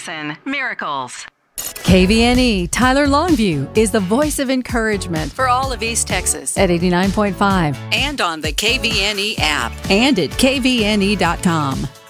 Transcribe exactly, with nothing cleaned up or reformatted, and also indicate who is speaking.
Speaker 1: Jackson, Miracles.
Speaker 2: K V N E Tyler Longview is the voice of encouragement
Speaker 3: for all of East Texas
Speaker 2: at eighty-nine point five
Speaker 3: and on the K V N E app
Speaker 2: and at K V N E dot com.